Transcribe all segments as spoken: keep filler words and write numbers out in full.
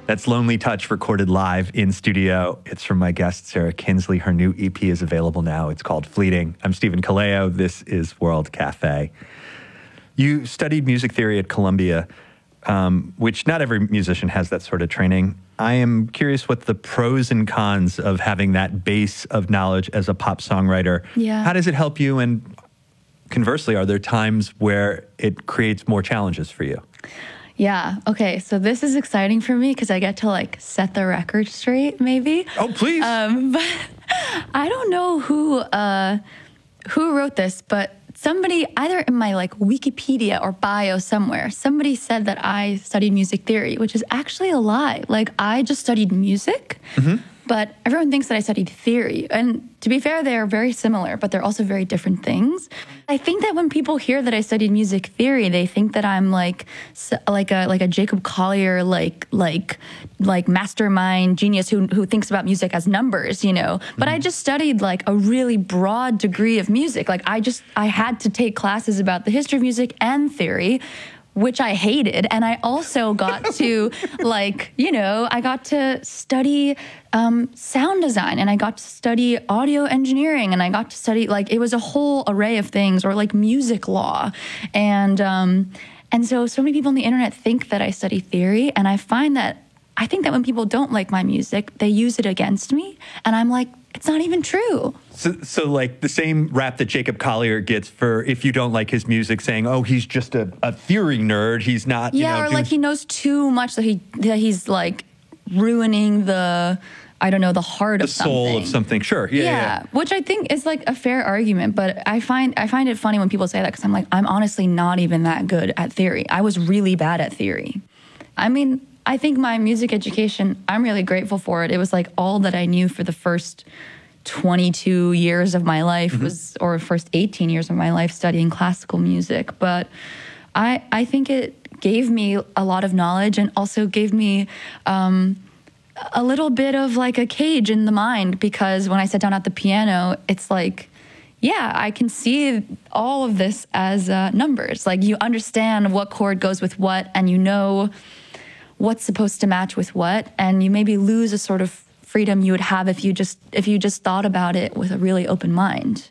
That's Lonely Touch, recorded live in studio. It's from my guest, Sarah Kinsley. Her new E P is available now. It's called Fleeting. I'm Stephen Kaleo. This is World Cafe. You studied music theory at Columbia, um, which not every musician has that sort of training. I am curious what the pros and cons of having that base of knowledge as a pop songwriter. Yeah. How does it help you? And conversely, are there times where it creates more challenges for you? Yeah. Okay. So this is exciting for me because I get to like set the record straight, maybe. Oh, please. Um, but I don't know who uh, who wrote this, but somebody either in my like Wikipedia or bio somewhere, somebody said that I studied music theory, which is actually a lie. Like I just studied music. Mm-hmm. But everyone thinks that I studied theory. And to be fair, they are very similar, but they're also very different things. I think that when people hear that I studied music theory, they think that I'm like like a like a Jacob Collier, like like like mastermind genius who who thinks about music as numbers, you know. But mm-hmm. I just studied like a really broad degree of music. Like I just I had to take classes about the history of music and theory, which I hated. And I also got to, like, you know, I got to study um, sound design, and I got to study audio engineering, and I got to study, like, it was a whole array of things, or like music law. And, um, and so, so many people on the internet think that I study theory, and I find that, I think that when people don't like my music, they use it against me. And I'm like, it's not even true. So, so like the same rap that Jacob Collier gets for if you don't like his music, saying, "Oh, he's just a, a theory nerd. He's not." Yeah, you know, or doing... like he knows too much that he that he's like ruining the, I don't know, the heart the of something. soul of something. Sure. Yeah, yeah, yeah, yeah. Which I think is like a fair argument, but I find I find it funny when people say that because I'm like, I'm honestly not even that good at theory. I was really bad at theory. I mean, I think my music education, I'm really grateful for it. It was like all that I knew for the first twenty-two years of my life mm-hmm. was, or first eighteen years of my life studying classical music. But I, I think it gave me a lot of knowledge and also gave me um, a little bit of like a cage in the mind, because when I sat down at the piano, it's like, yeah, I can see all of this as uh, numbers. Like you understand what chord goes with what, and you know what's supposed to match with what, and you maybe lose a sort of freedom you would have if you just if you just thought about it with a really open mind.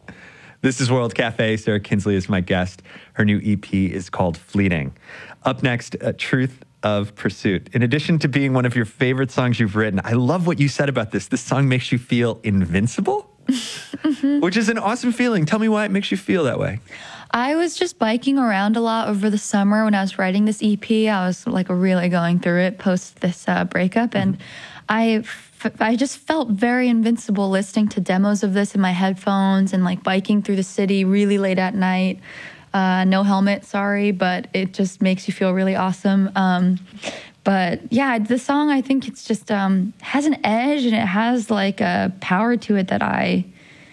This is World Cafe. Sarah Kinsley is my guest. Her new E P is called Fleeting. Up next, uh, Truth of Pursuit. In addition to being one of your favorite songs you've written, I love what you said about this. This song makes you feel invincible, mm-hmm. which is an awesome feeling. Tell me why it makes you feel that way. I was just biking around a lot over the summer when I was writing this E P. I was like really going through it post this uh, breakup, mm-hmm. and I, f- I just felt very invincible listening to demos of this in my headphones and like biking through the city really late at night. Uh, no helmet, sorry, but it just makes you feel really awesome. Um, but yeah, the song, I think it's just um, has an edge and it has like a power to it that I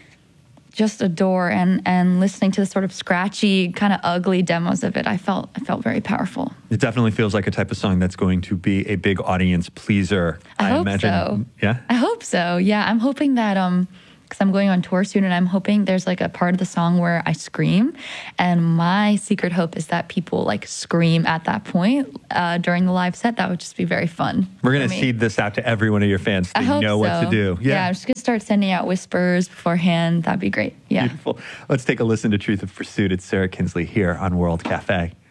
just adore, and and listening to the sort of scratchy, kind of ugly demos of it, I felt I felt very powerful. It definitely feels like a type of song that's going to be a big audience pleaser. I, I hope imagine. so. Yeah, I hope so. Yeah, I'm hoping that um, because I'm going on tour soon, and I'm hoping there's like a part of the song where I scream, and my secret hope is that people like scream at that point uh, during the live set. That would just be very fun. We're gonna seed this out to every one of your fans so I they hope know so. what to do. Yeah. yeah, I'm just gonna start sending out whispers beforehand. That'd be great. Yeah. Beautiful. Let's take a listen to Truth of Pursuit. It's Sarah Kinsley here on World Cafe.